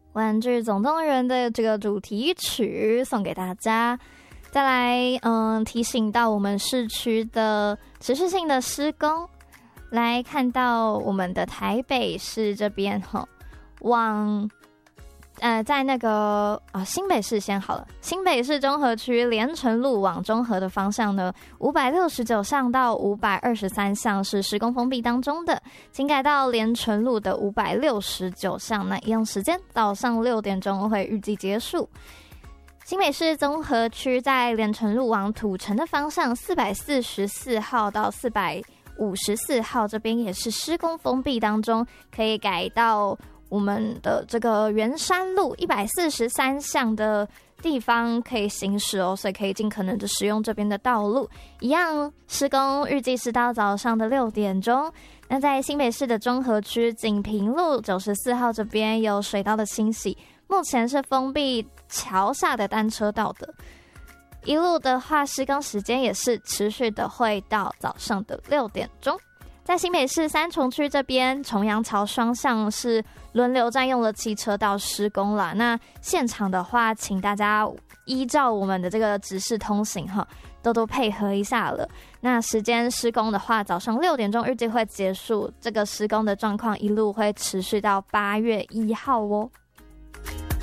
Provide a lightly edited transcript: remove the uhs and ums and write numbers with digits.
玩具总动员的这个主题曲送给大家。再来，提醒到我们市区的持续性的施工，来看到我们的台北市这边往在那个新北市先好了，新北市中和区连城路往中和的方向呢，569巷到523巷是施工封闭当中的，请改到连城路的569巷，那一样时间早上6点钟会预计结束。新北市综合区在连城路往土城的方向444号到454号这边也是施工封闭当中，可以改到我们的这个圆山路143巷的地方可以行驶哦，所以可以尽可能的使用这边的道路。一样施工预计是到早上的6点钟。那在新北市的中和区锦屏路94号这边有水道的清洗，目前是封闭桥下的单车道的。一路的话，施工时间也是持续的，会到早上的6点钟。在新北市三重区这边，重阳桥双向是轮流占用了汽车道施工啦。那现场的话，请大家依照我们的这个指示通行多多配合一下了。那时间施工的话，早上6点钟预计会结束，这个施工的状况一路会持续到8月1号哦。